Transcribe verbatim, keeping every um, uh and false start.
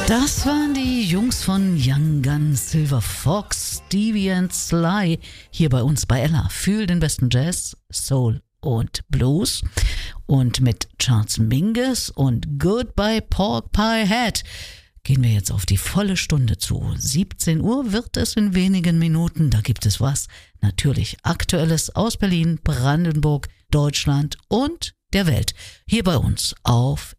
Das waren die Jungs von Young Guns, Silver Fox, Stevie and Sly, hier bei uns bei Ella. Fühl den besten Jazz, Soul und Blues. Und mit Charles Mingus und Goodbye Pork Pie Hat gehen wir jetzt auf die volle Stunde zu. siebzehn Uhr wird es in wenigen Minuten. Da gibt es was natürlich Aktuelles aus Berlin, Brandenburg, Deutschland und der Welt. Hier bei uns auf